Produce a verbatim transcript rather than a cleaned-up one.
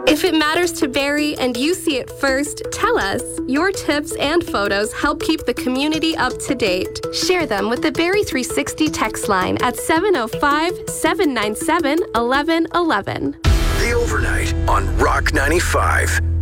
If it matters to Barrie and you see it first, tell us. Your tips and photos help keep the community up to date. Share them with the Barrie three sixty text line at seven oh five, seven nine seven, one one one one. The Overnight on Rock ninety-five.